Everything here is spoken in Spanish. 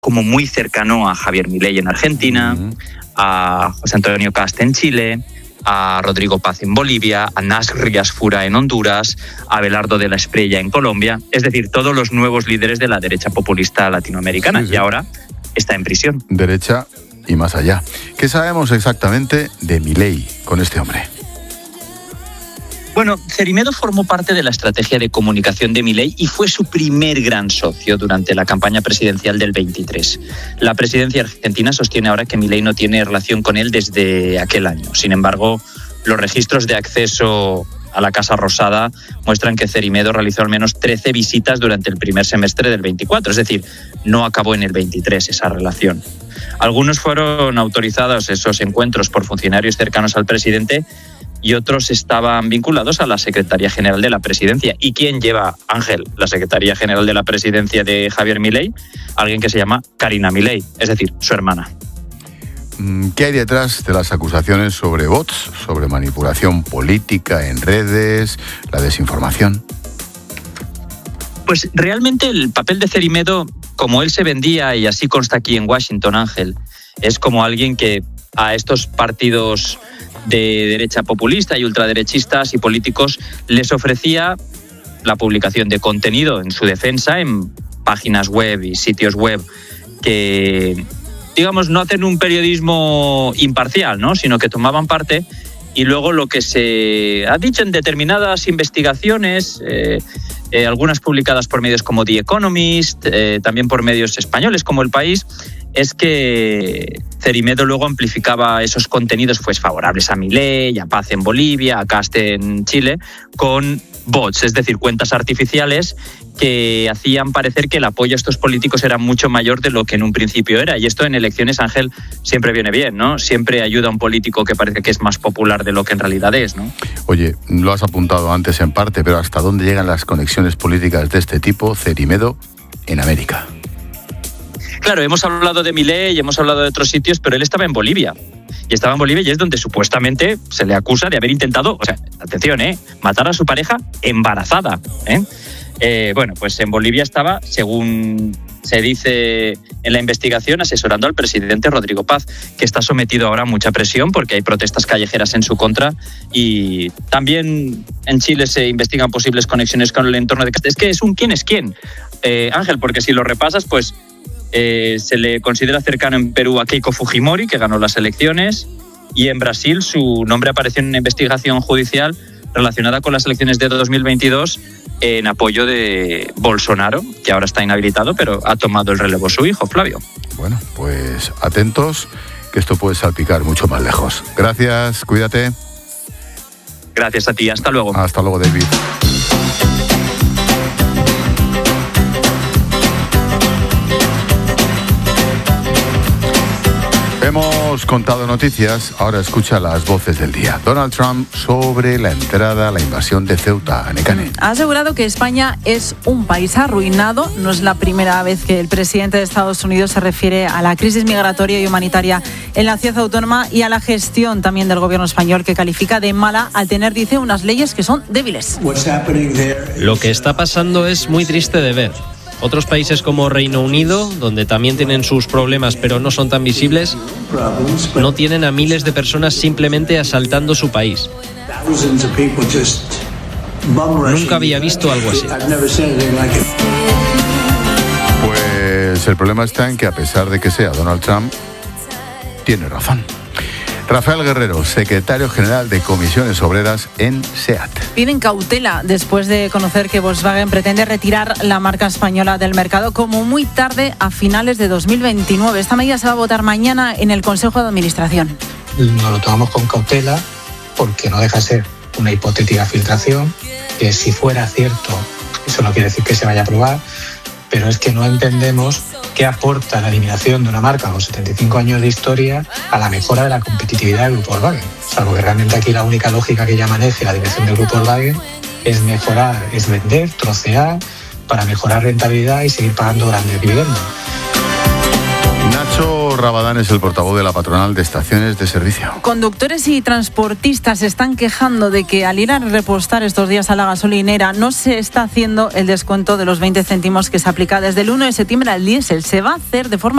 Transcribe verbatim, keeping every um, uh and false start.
como muy cercano a Javier Milei en Argentina, uh-huh. a José Antonio Kast en Chile, a Rodrigo Paz en Bolivia, a Nasr Yasfura en Honduras, a Abelardo de la Espriella en Colombia, es decir, todos los nuevos líderes de la derecha populista latinoamericana, sí, sí. y ahora está en prisión. Derecha y más allá. ¿Qué sabemos exactamente de Milei con este hombre? Bueno, Cerimedo formó parte de la estrategia de comunicación de Milei y fue su primer gran socio durante la campaña presidencial del veintitrés. La presidencia argentina sostiene ahora que Milei no tiene relación con él desde aquel año. Sin embargo, los registros de acceso a la Casa Rosada muestran que Cerimedo realizó al menos trece visitas durante el primer semestre del veinticuatro, es decir, no acabó en el veintitrés esa relación. Algunos fueron autorizados esos encuentros por funcionarios cercanos al presidente y otros estaban vinculados a la Secretaría General de la Presidencia. ¿Y quién lleva, Ángel, la Secretaría General de la Presidencia de Javier Milei? Alguien que se llama Karina Milei, es decir, su hermana. ¿Qué hay detrás de las acusaciones sobre bots, sobre manipulación política en redes, la desinformación? Pues realmente el papel de Cerimedo, como él se vendía, y así consta aquí en Washington, Ángel, es como alguien que a estos partidos de derecha populista y ultraderechistas y políticos les ofrecía la publicación de contenido en su defensa en páginas web y sitios web que, digamos, no hacen un periodismo imparcial, ¿no?, sino que tomaban parte y luego lo que se ha dicho en determinadas investigaciones, eh, eh, algunas publicadas por medios como The Economist, eh, también por medios españoles como El País, es que Cerimedo luego amplificaba esos contenidos pues, favorables a Milei, a Paz en Bolivia, a Kast en Chile, con bots, es decir, cuentas artificiales que hacían parecer que el apoyo a estos políticos era mucho mayor de lo que en un principio era. Y esto en elecciones, Ángel, siempre viene bien, ¿no? Siempre ayuda a un político que parece que es más popular de lo que en realidad es, ¿no? Oye, lo has apuntado antes en parte, pero ¿hasta dónde llegan las conexiones políticas de este tipo, Cerimedo, en América? Claro, hemos hablado de Milei y hemos hablado de otros sitios, pero él estaba en Bolivia. Y estaba en Bolivia y es donde supuestamente se le acusa de haber intentado, o sea, atención, ¿eh? matar a su pareja embarazada, ¿eh? Eh, bueno, pues en Bolivia estaba, según se dice en la investigación, asesorando al presidente Rodrigo Paz, que está sometido ahora a mucha presión porque hay protestas callejeras en su contra, y también en Chile se investigan posibles conexiones con el entorno de Kast. Es que es un quién es quién, eh, Ángel, porque si lo repasas, pues eh, se le considera cercano en Perú a Keiko Fujimori, que ganó las elecciones, y en Brasil su nombre apareció en una investigación judicial relacionada con las elecciones de dos mil veintidós en apoyo de Bolsonaro, que ahora está inhabilitado, pero ha tomado el relevo su hijo, Flavio. Bueno, pues atentos, que esto puede salpicar mucho más lejos. Gracias, cuídate. Gracias a ti, hasta luego. Hasta luego, David. Hemos contado noticias, ahora escucha las voces del día. Donald Trump sobre la entrada a la invasión de Ceuta, Nekane. Ha asegurado que España es un país arruinado. No es la primera vez que el presidente de Estados Unidos se refiere a la crisis migratoria y humanitaria en la ciudad autónoma y a la gestión también del gobierno español, que califica de mala al tener, dice, unas leyes que son débiles. Lo que está pasando es muy triste de ver. Otros países como Reino Unido, donde también tienen sus problemas pero no son tan visibles, no tienen a miles de personas simplemente asaltando su país. Nunca había visto algo así. Pues el problema está en que, a pesar de que sea Donald Trump, tiene razón. Rafael Guerrero, secretario general de Comisiones Obreras en SEAT. Piden cautela después de conocer que Volkswagen pretende retirar la marca española del mercado como muy tarde, a finales de dos mil veintinueve. Esta medida se va a votar mañana en el Consejo de Administración. Nos lo tomamos con cautela porque no deja de ser una hipotética filtración, que si fuera cierto, eso no quiere decir que se vaya a aprobar, pero es que no entendemos qué aporta la eliminación de una marca con setenta y cinco años de historia a la mejora de la competitividad del Grupo Volkswagen. Salvo que realmente aquí la única lógica que ya maneje la dirección del Grupo Volkswagen es mejorar, es vender, trocear, para mejorar rentabilidad y seguir pagando grandes dividendos. Nacho Rabadán es el portavoz de la patronal de estaciones de servicio. Conductores y transportistas se están quejando de que al ir a repostar estos días a la gasolinera no se está haciendo el descuento de los veinte céntimos que se aplica desde el uno de septiembre al diésel. Se va a hacer de forma